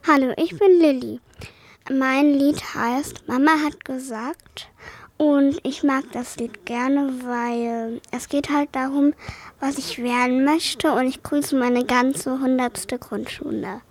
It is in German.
Hallo, ich bin Lilly. Mein Lied heißt Mama hat gesagt und ich mag das Lied gerne, weil es geht halt darum, was ich werden möchte und ich grüße meine ganze 100. Grundschule.